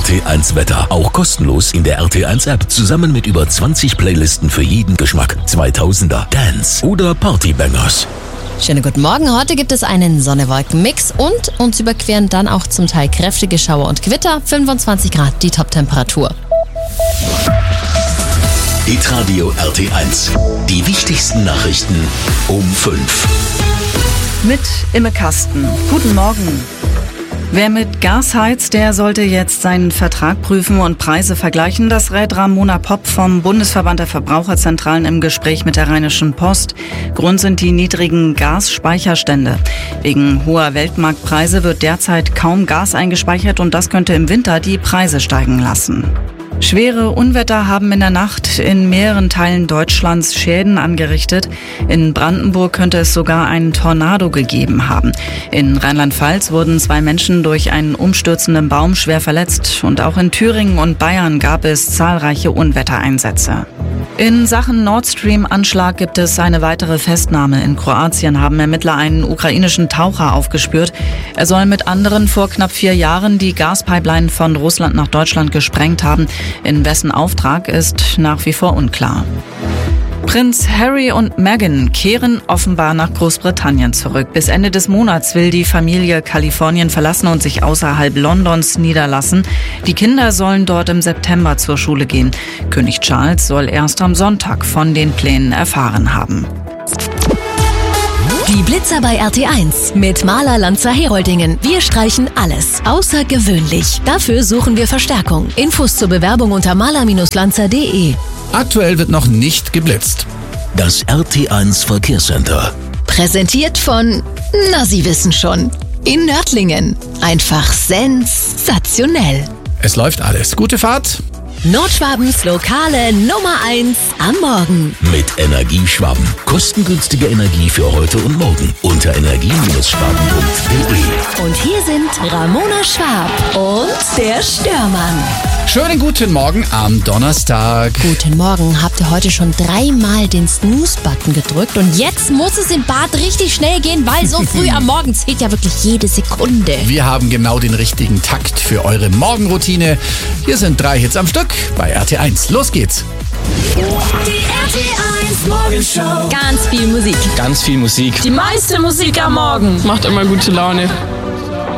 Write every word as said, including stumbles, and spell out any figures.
T eins Wetter. Auch kostenlos in der R T eins App. Zusammen mit über zwanzig Playlisten für jeden Geschmack. zweitausender, Dance oder Partybangers. Schönen guten Morgen. Heute gibt es einen Sonne-Wolken-Mix und uns überqueren dann auch zum Teil kräftige Schauer und Gewitter. fünfundzwanzig Grad die Top-Temperatur. Hitradio R T eins. Die wichtigsten Nachrichten um fünf. Mit Imme Kasten. Guten Morgen. Wer mit Gas heizt, der sollte jetzt seinen Vertrag prüfen und Preise vergleichen. Das rät Ramona Popp vom Bundesverband der Verbraucherzentralen im Gespräch mit der Rheinischen Post. Grund sind die niedrigen Gasspeicherstände. Wegen hoher Weltmarktpreise wird derzeit kaum Gas eingespeichert und das könnte im Winter die Preise steigen lassen. Schwere Unwetter haben in der Nacht in mehreren Teilen Deutschlands Schäden angerichtet. In Brandenburg könnte es sogar einen Tornado gegeben haben. In Rheinland-Pfalz wurden zwei Menschen durch einen umstürzenden Baum schwer verletzt. Und auch in Thüringen und Bayern gab es zahlreiche Unwettereinsätze. In Sachen Nord Stream-Anschlag gibt es eine weitere Festnahme. In Kroatien haben Ermittler einen ukrainischen Taucher aufgespürt. Er soll mit anderen vor knapp vier Jahren die Gaspipeline von Russland nach Deutschland gesprengt haben. In wessen Auftrag ist nach wie vor unklar. Prinz Harry und Meghan kehren offenbar nach Großbritannien zurück. Bis Ende des Monats will die Familie Kalifornien verlassen und sich außerhalb Londons niederlassen. Die Kinder sollen dort im September zur Schule gehen. König Charles soll erst am Sonntag von den Plänen erfahren haben. Die Blitzer bei R T eins mit Maler Lanzer Heroldingen. Wir streichen alles außergewöhnlich. Dafür suchen wir Verstärkung. Infos zur Bewerbung unter maler Bindestrich lanzer punkt de. Aktuell wird noch nicht geblitzt. Das R T eins Verkehrscenter. Präsentiert von, na Sie wissen schon, in Nördlingen. Einfach sensationell. Es läuft alles. Gute Fahrt. Nordschwabens lokale Nummer eins am Morgen. Mit Energieschwaben. Kostengünstige Energie für heute und morgen. Unter energie schwaben punkt de. Und hier sind Ramona Schwab und der Störmann. Schönen guten Morgen am Donnerstag. Guten Morgen. Habt ihr heute schon dreimal den Snooze-Button gedrückt? Und jetzt muss es im Bad richtig schnell gehen, weil so früh am Morgen zählt ja wirklich jede Sekunde. Wir haben genau den richtigen Takt für eure Morgenroutine. Hier sind drei Hits am Stück bei R T eins. Los geht's. Die R T eins Morgenshow. Ganz viel Musik. Ganz viel Musik. Die meiste Musik am Morgen. Macht immer gute Laune.